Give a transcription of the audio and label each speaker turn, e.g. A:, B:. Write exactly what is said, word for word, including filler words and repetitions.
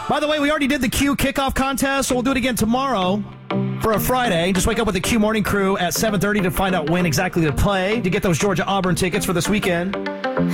A: By the way, we already did the Q kickoff contest, so we'll do it again tomorrow for a Friday. Just wake up with the Q Morning Crew at seven thirty to find out when exactly to play to get those Georgia Auburn tickets for this weekend.